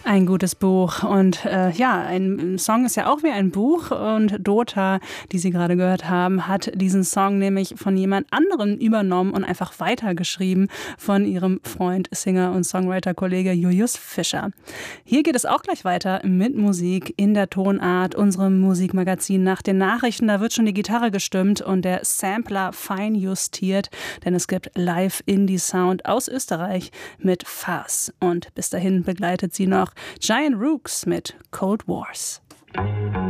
Ein gutes Buch und ein Song ist ja auch wie ein Buch und Dota, die Sie gerade gehört haben, hat diesen Song nämlich von jemand anderem übernommen und einfach weitergeschrieben von ihrem Freund, Singer und Songwriter-Kollege Julius Fischer. Hier geht es auch gleich weiter mit Musik in der Tonart, unserem Musikmagazin nach den Nachrichten. Da wird schon die Gitarre gestimmt und der Sampler fein justiert, denn es gibt Live-Indie-Sound aus Österreich mit Farce. Und bis dahin begleitet sie noch Giant Rooks mit Cold Wars.